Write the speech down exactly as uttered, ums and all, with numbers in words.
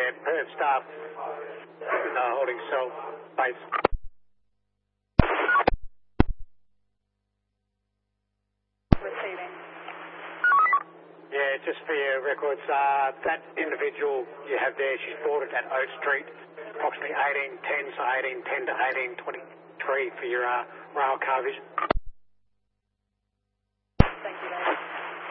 Yeah, Perth staff in the holding cell base. Receiving. Yeah, just for your records, uh, that individual you have there, she's boarded at Oak Street, approximately eighteen ten, so eighteen ten to eighteen twenty-three for your uh, rail car vision.